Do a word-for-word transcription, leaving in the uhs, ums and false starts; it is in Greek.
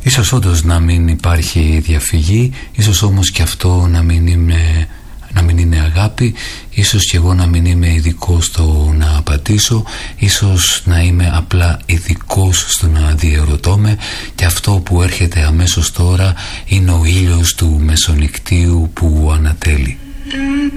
Ίσως όντως να μην υπάρχει διαφυγή, ίσως όμως και αυτό να μην είναι, να μην είναι αγάπη, ίσως και εγώ να μην είμαι ειδικό στο να απαντήσω, ίσως να είμαι απλά ειδικό στο να διερωτώμαι, και αυτό που έρχεται αμέσως τώρα είναι ο ήλιος του μεσονυχτίου που ανατέλει.